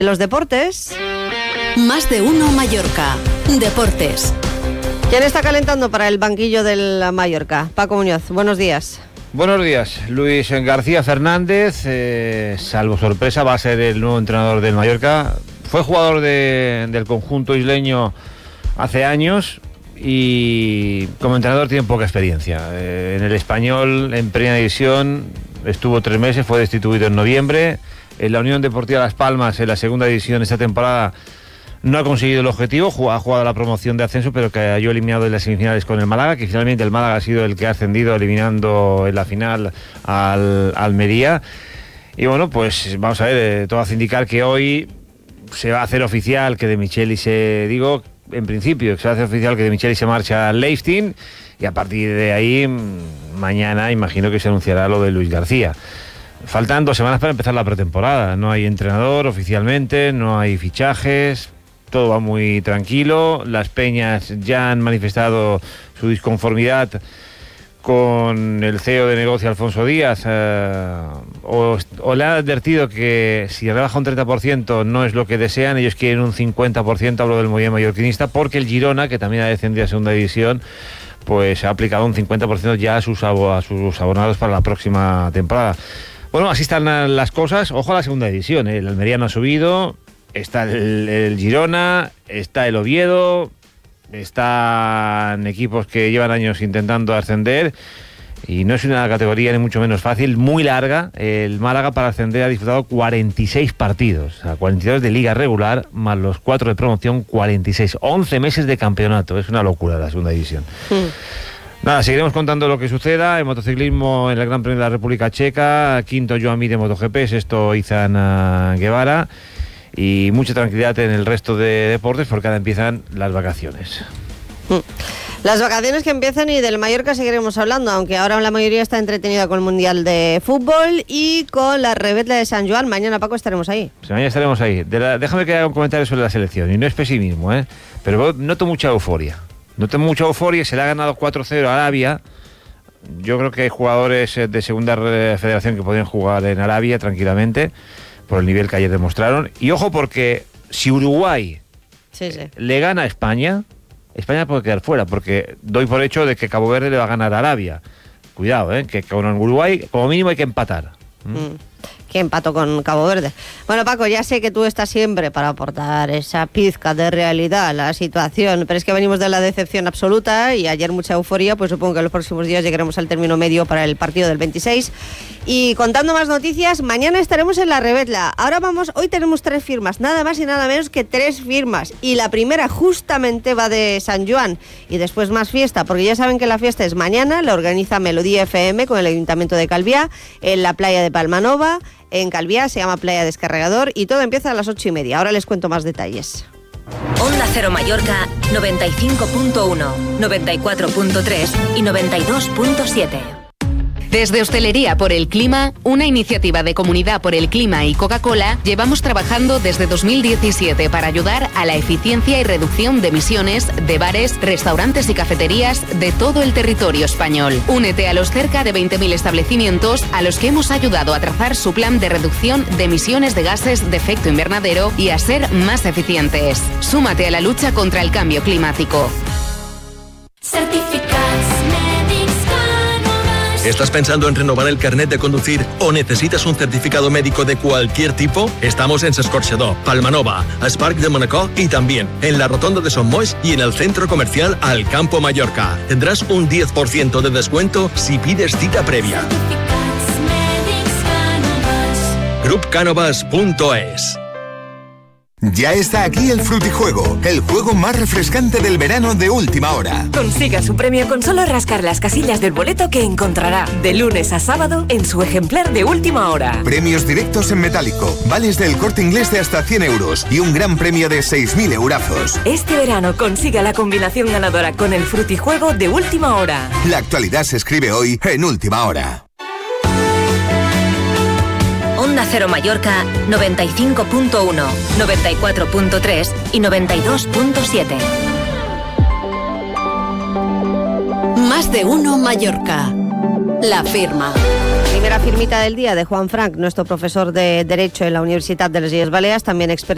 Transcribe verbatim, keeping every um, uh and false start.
Los deportes. Más de uno Mallorca. Deportes. ¿Quién está calentando para el banquillo del Mallorca? Paco Muñoz, buenos días. Buenos días. Luis García Fernández, eh, salvo sorpresa, va a ser el nuevo entrenador del Mallorca. Fue jugador de, del conjunto isleño hace años y como entrenador tiene poca experiencia. Eh, en el Español, en primera división, estuvo tres meses, fue destituido en noviembre. En la Unión Deportiva Las Palmas, en la segunda división esta temporada, no ha conseguido el objetivo, ha jugado la promoción de ascenso, pero cayó eliminado en las semifinales con el Málaga, que finalmente el Málaga ha sido el que ha ascendido, eliminando en la final al Almería. Y bueno, pues vamos a ver, eh, todo hace indicar que hoy se va a hacer oficial que De Micheli se, digo, en principio, que se va a hacer oficial que De Micheli se marcha al Leipzig, y a partir de ahí, mañana imagino que se anunciará lo de Luis García. Faltan dos semanas para empezar la pretemporada, no hay entrenador oficialmente, no hay fichajes, todo va muy tranquilo. Las peñas ya han manifestado su disconformidad con el C E O de negocio, Alfonso Díaz, eh, o, o le han advertido que si rebaja un treinta por ciento no es lo que desean, ellos quieren un cincuenta por ciento, hablo del movimiento mallorquinista, porque el Girona, que también ha descendido a segunda división, pues ha aplicado un cincuenta por ciento ya a sus, a sus abonados para la próxima temporada. Bueno, así están las cosas. Ojo a la segunda división, ¿eh? El Almería no ha subido, está el, el Girona, está el Oviedo, están equipos que llevan años intentando ascender y no es una categoría ni mucho menos fácil, muy larga. El Málaga para ascender ha disputado cuarenta y seis partidos, o sea, cuarenta y dos de liga regular más los cuatro de promoción, cuarenta y seis, once meses de campeonato, es una locura la segunda división. Mm. Nada, seguiremos contando lo que suceda. En motociclismo, en el Gran Premio de la República Checa, quinto Joan Mir de MotoGP, sexto Izan Guevara, y mucha tranquilidad en el resto de deportes porque ahora empiezan las vacaciones. Las vacaciones que empiezan, y del Mallorca seguiremos hablando, aunque ahora la mayoría está entretenida con el Mundial de Fútbol y con la Rebetla de San Joan. Mañana, Paco, estaremos ahí. Sí, mañana estaremos ahí. De la, déjame que haga un comentario sobre la selección, y no es pesimismo, ¿eh? Pero noto mucha euforia. Noto mucha euforia, se le ha ganado cuatro cero a Arabia. Yo creo que hay jugadores de segunda federación que podrían jugar en Arabia tranquilamente, por el nivel que ayer demostraron. Y ojo, porque si Uruguay sí, sí. le gana a España, España puede quedar fuera, porque doy por hecho de que Cabo Verde le va a ganar a Arabia. Cuidado, ¿eh? Que con Uruguay como mínimo hay que empatar. ¿Mm? Mm. Que empató con Cabo Verde. Bueno, Paco, ya sé que tú estás siempre para aportar esa pizca de realidad a la situación, pero es que venimos de la decepción absoluta y ayer mucha euforia, pues supongo que en los próximos días llegaremos al término medio para el partido del veintiséis. Y contando más noticias, mañana estaremos en la Rebetla. Ahora vamos, hoy tenemos tres firmas, nada más y nada menos que tres firmas. Y la primera justamente va de San Joan y después más fiesta, porque ya saben que la fiesta es mañana, la organiza Melodía F M con el Ayuntamiento de Calviá, en la playa de Palmanova. En Calviá se llama Playa Descarregador y todo empieza a las ocho y media. Ahora les cuento más detalles. Onda Cero Mallorca noventa y cinco punto uno, noventa y cuatro punto tres y noventa y dos punto siete. Desde Hostelería por el Clima, una iniciativa de Comunidad por el Clima y Coca-Cola, llevamos trabajando desde dos mil diecisiete para ayudar a la eficiencia y reducción de emisiones de bares, restaurantes y cafeterías de todo el territorio español. Únete a los cerca de veinte mil establecimientos a los que hemos ayudado a trazar su plan de reducción de emisiones de gases de efecto invernadero y a ser más eficientes. Súmate a la lucha contra el cambio climático. Certificats ¿Estás pensando en renovar el carnet de conducir o necesitas un certificado médico de cualquier tipo? Estamos en S'Escorxador, Palmanova, Spark de Manacor y también en la Rotonda de Son Moix y en el centro comercial Al Campo Mallorca. Tendrás un diez por ciento de descuento si pides cita previa. grup canovas punto es. Ya está aquí el Frutijuego, el juego más refrescante del verano de última hora. Consiga su premio con solo rascar las casillas del boleto que encontrará de lunes a sábado en su ejemplar de última hora. Premios directos en metálico, vales del Corte Inglés de hasta cien euros y un gran premio de seis mil eurazos. Este verano consiga la combinación ganadora con el Frutijuego de última hora. La actualidad se escribe hoy en última hora. Onda Cero Mallorca noventa y cinco punto uno, noventa y cuatro punto tres y noventa y dos punto siete. Más de uno Mallorca. La firma. Primera firmita del día de Juan Frank, nuestro profesor de Derecho en la Universitat de les Illes Balears, también experto